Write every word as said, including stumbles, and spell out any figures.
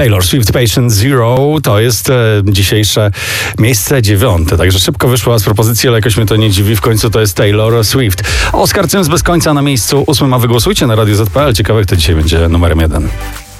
Taylor Swift Patient Zero to jest e, dzisiejsze miejsce dziewiąte, także szybko wyszła z propozycji, ale jakoś mnie to nie dziwi, w końcu to jest Taylor Swift. Oskar Cyms bez końca na miejscu ósmym, a wy głosujcie na Radio Z P L. Ciekawe, kto dzisiaj będzie numerem jeden.